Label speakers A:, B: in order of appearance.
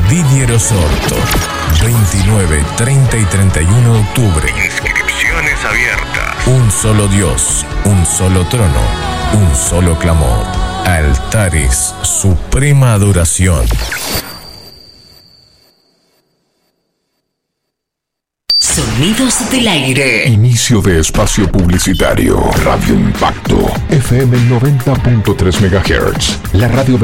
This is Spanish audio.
A: Didier Osorto. 29, 30 y 31 de octubre.
B: Inscripciones abiertas.
A: Un solo Dios, un solo trono, un solo clamor. Altares, suprema adoración.
C: Sonidos del aire.
D: Inicio de espacio publicitario. Radio Impacto. FM 90.3 MHz. La radio de